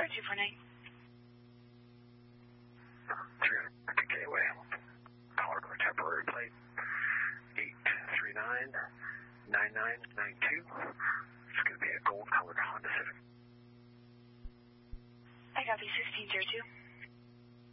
249. 300 Gateway. Caller temporary plate 839-9992. It's going to be a gold colored Honda Civic. I copy 1602.